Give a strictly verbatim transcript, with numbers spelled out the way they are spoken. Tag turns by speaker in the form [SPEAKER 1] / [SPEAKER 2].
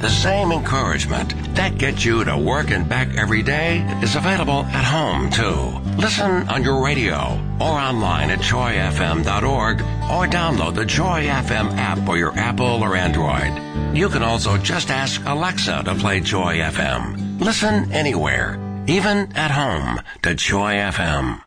[SPEAKER 1] The same encouragement that gets you to work and back every day is available at home, too. Listen on your radio or online at joy f m dot org or download the Joy F M app for your Apple or Android. You can also just ask Alexa to play Joy F M. Listen anywhere, even at home, to Joy F M.